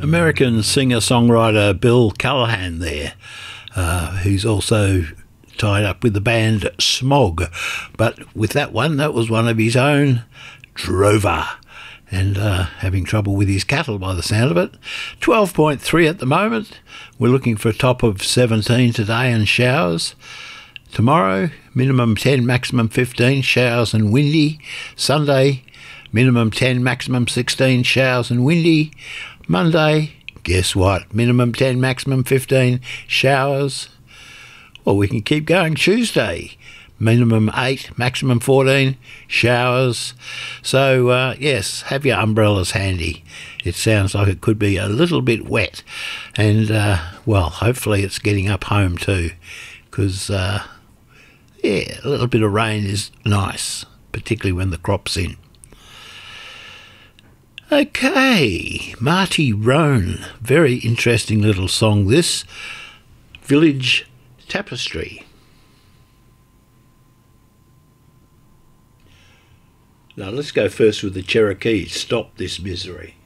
American singer-songwriter Bill Callahan there, who's also tied up with the band Smog. But with that one, that was one of his own, Drover, and having trouble with his cattle by the sound of it. 12.3 at the moment. We're looking for a top of 17 today and showers. Tomorrow, minimum 10, maximum 15, showers and windy. Sunday, minimum 10, maximum 16, showers and windy. Monday, guess what? Minimum 10, maximum 15, showers. Well, we can keep going. Tuesday, minimum 8, maximum 14, showers. So, yes, have your umbrellas handy. It sounds like it could be a little bit wet. And, well, hopefully it's getting up home too. Because, yeah, a little bit of rain is nice, particularly when the crop's in. Okay, Marty Roan, very interesting little song this, Village Tapestry. Now let's go first with the Cherokee, Stop This Misery.